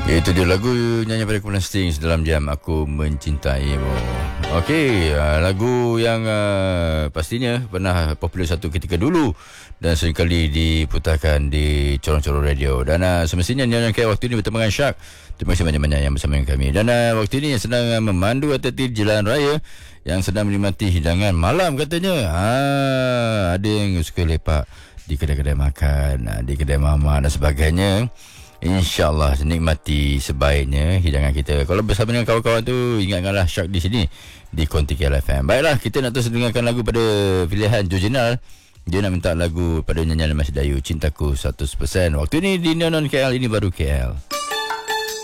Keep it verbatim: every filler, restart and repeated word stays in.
Itu dia lagu nyanyi pada Kumpulan Stings dalam jam Aku Mencintaimu. Okey, uh, lagu yang uh, pastinya pernah popular satu ketika dulu dan seringkali diputarkan di corong-corong radio. Dan uh, semestinya nyanyian kayak waktu ini bertemu dengan Syak. Terima kasih banyak-banyak yang bersama dengan kami. Dan uh, waktu ini yang sedang uh, memandu hati-hati jalan raya, yang sedang menikmati hidangan malam katanya. Ah, ada yang suka lepak di kedai-kedai makan, uh, di kedai mama dan sebagainya. InsyaAllah nikmati sebaiknya hidangan kita. Kalau bersama dengan kawan-kawan tu, ingatkanlah Syak di sini di Konti K L F M. Baiklah, kita nak terus dengarkan lagu pada pilihan Jojinal. Dia nak minta lagu pada nyanyian Mas Dayu, Cintaku seratus peratus. Waktu ini di Neon K L, ini baru K L.